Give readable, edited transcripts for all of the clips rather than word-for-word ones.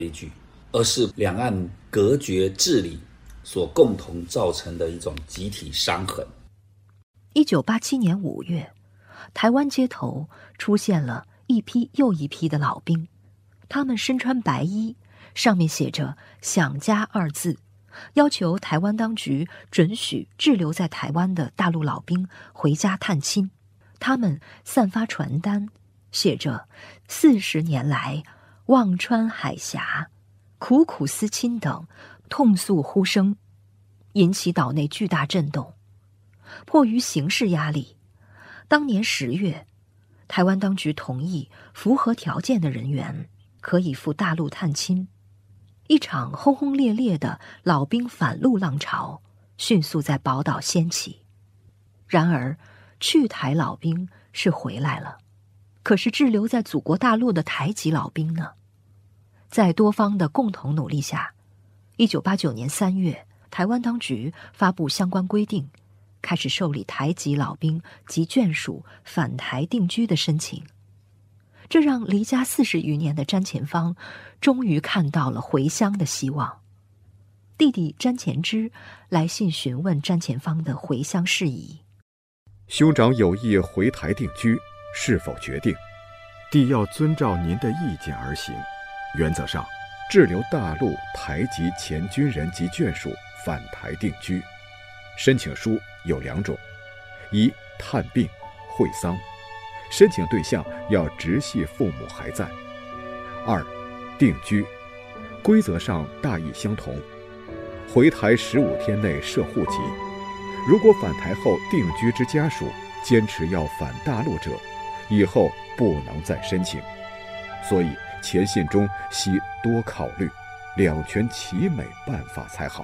悲剧，而是两岸隔绝治理所共同造成的一种集体伤痕。 1987年5月，台湾街头出现了一批又一批的老兵，他们身穿白衣，上面写着“想家”2字，要求台湾当局准许滞留在台湾的大陆老兵回家探亲。他们散发传单，写着40年来望穿海峡，苦苦思亲等痛诉呼声，引起岛内巨大震动。迫于形势压力，当年10月，台湾当局同意符合条件的人员可以赴大陆探亲。一场轰轰烈烈的老兵返陆浪潮迅速在宝岛掀起。然而，去台老兵是回来了，可是滞留在祖国大陆的台籍老兵呢？在多方的共同努力下，1989年3月，台湾当局发布相关规定，开始受理台籍老兵及眷属返台定居的申请。这让离家40余年的詹前芳终于看到了回乡的希望。弟弟詹前之来信询问詹前芳的回乡事宜。 兄长有意回台定居，是否决定？弟要遵照您的意见而行。原则上，滞留大陆台籍前军人及眷属返台定居。申请书有2种：一、探病、会丧，申请对象要直系父母还在；二、定居，规则上大意相同，回台15天内设户籍。如果返台后定居之家属坚持要返大陆者，以后不能再申请。所以前信中需多考虑，两全其美办法才好。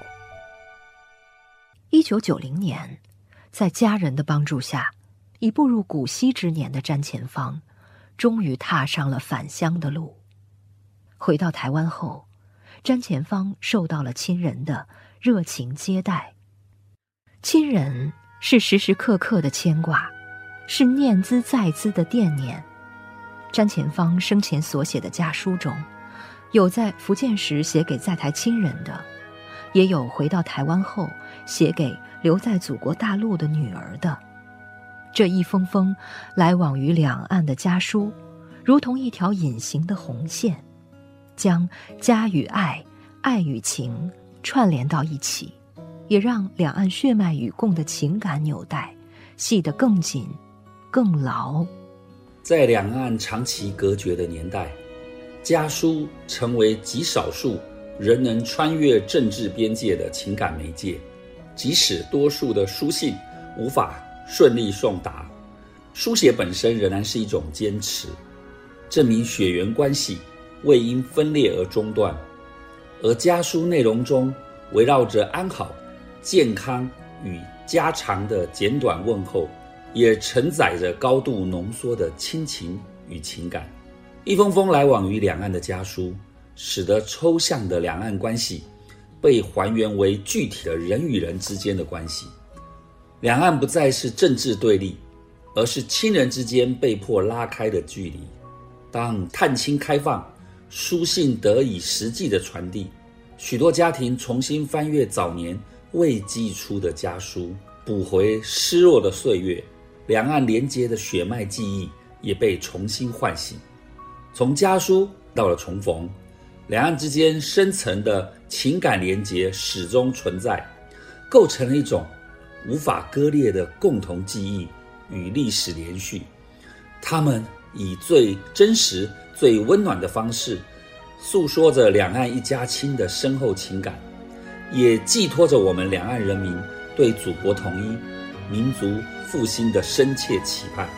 1990年，在家人的帮助下，已步入古稀之年的詹前芳终于踏上了返乡的路。回到台湾后，詹前芳受到了亲人的热情接待。亲人是时时刻刻的牵挂，是念兹在兹的惦念。詹前芳生前所写的家书中，有在福建时写给在台亲人的，也有回到台湾后写给留在祖国大陆的女儿的。这一封封来往于两岸的家书，如同一条隐形的红线，将家与爱、爱与情串联到一起，也让两岸血脉与共的情感纽带系得更紧、更牢。 在两岸长期隔绝的年代，家书成为极少数仍能穿越政治边界的情感媒介。即使多数的书信无法顺利送达，书写本身仍然是一种坚持，证明血缘关系未因分裂而中断。而家书内容中围绕着安好、健康与家常的简短问候，也承载着高度浓缩的亲情与情感。一封封来往于两岸的家书，使得抽象的两岸关系被还原为具体的人与人之间的关系。两岸不再是政治对立，而是亲人之间被迫拉开的距离。当探亲开放，书信得以实际的传递，许多家庭重新翻阅早年未寄出的家书，补回失落的岁月，两岸连结的血脉记忆也被重新唤醒。从家书到了重逢，两岸之间深层的情感连结始终存在，构成了一种无法割裂的共同记忆与历史连续。他们以最真实、最温暖的方式诉说着两岸一家亲的深厚情感，也寄托着我们两岸人民对祖国统一、民族复兴的深切期盼。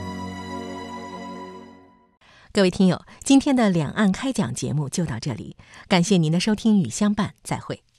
各位听友，今天的两岸开讲节目就到这里，感谢您的收听与相伴，再会。